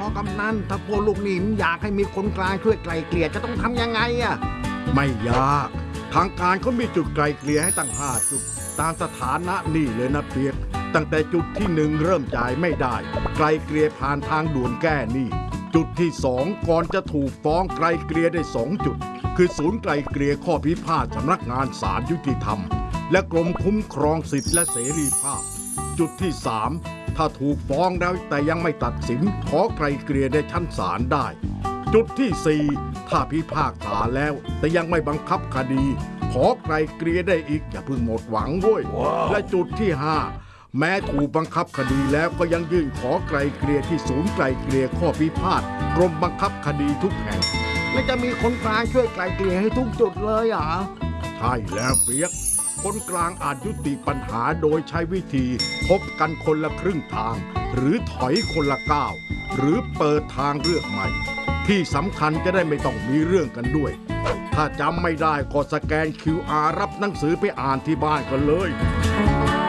กำนันถ้าพวกลูกหนี้อยากให้มีคนกลางช่วยไกล่เกลี่ยจะต้องทำยังไงอะไม่ยากทางการเขามีจุดไกลเกลี่ยให้ตั้ง5 จุดตามสถานะนี่เลยนะเปียกตั้งแต่จุดที่1เริ่มจ่ายไม่ได้ไกลเกลี่ยผ่านทางด่วนแก้หนี้จุดที่2ก่อนจะถูกฟ้องไกลเกลี่ยได้2 จุดคือศูนย์ไกลเกลี่ยข้อพิพาทสำนักงานศาลยุติธรรมและกรมคุ้มครองสิทธิและเสรีภาพจุดที่3ถ้าถูกฟ้องแล้วแต่ยังไม่ตัดสินขอไกลเกลี่ยในชั้นศาลได้จุดที่4ถ้าพิพากษาแล้วแต่ยังไม่บังคับคดีขอไกลเกลี่ยได้อีกอย่าเพิ่งหมดหวังเว้ย และจุดที่5แม้ถูกบังคับคดีแล้วก็ยังยื่นขอไกลเกลี่ยที่ศูนย์ไกลเกลี่ยข้อพิพาทกรมบังคับคดีทุกแห่งและจะมีคนกลางช่วยไกล่เกลี่ยให้ทุกจุดเลยเหรอใช่แล้วเปียกคนกลางอาจยุติปัญหาโดยใช้วิธีพบกันคนละครึ่งทางหรือถอยคนละก้าวหรือเปิดทางเลือกใหม่ที่สำคัญจะได้ไม่ต้องมีเรื่องกันด้วยถ้าจำไม่ได้ก็สแกน QR รับหนังสือไปอ่านที่บ้านกันเลย